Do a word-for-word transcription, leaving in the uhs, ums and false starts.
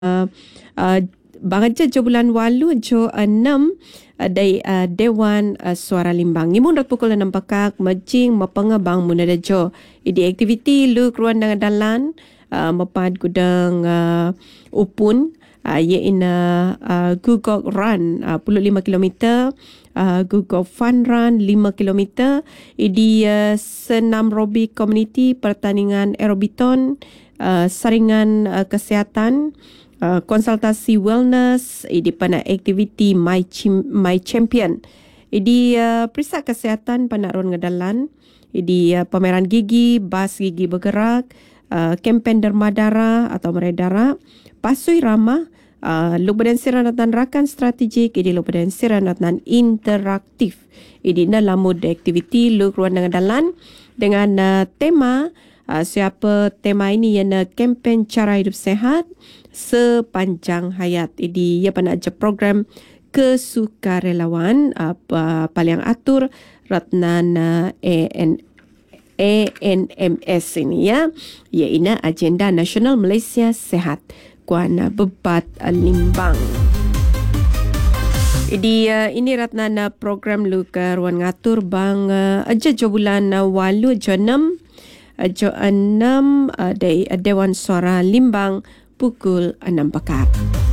uh, uh, Bangja jo bulan walu jo enam uh, dari uh, Dewan uh, Suara Limbang. Ngimun rat pukul enam pakak majing mapangabang munada jo. Idi aktiviti lu keruan dengan dalan uh, mapad gudang uh, upun uh, iaitu uh, Gugok Run uh, puluh lima kilometer, uh, Gugok Fun Run lima kilometer. Idi uh, senam robi community pertandingan aerobiton, uh, saringan uh, kesihatan, Uh, konsultasi wellness, ini pada aktiviti My, Chim, My Champion. Ini uh, periksa kesihatan penarun ngedalan. Ini uh, pameran gigi, bas gigi bergerak, uh, kempen derma darah atau merai darah, pasui ramah, uh, luk badan siranatan rakan strategik, ini luk badan siranatan interaktif. Ini dalam mode aktiviti luk ruang ngedalan dengan uh, tema uh, siapa tema ini yang uh, kempen cara hidup sehat sepanjang hayat. Ini ia pada je program kesukarelawan apa paling atur Ratnan A N A N M S ini ya. Iaitu Agenda Nasional Malaysia Sehat Kuan Bebat Limbang. Jadi uh, ini Ratnan program lu ke ruang ngatur bang uh, aja jo bulan uh, walu jo enam uh, jo enam uh, dari uh, Dewan Suara Limbang pukul enam pakar.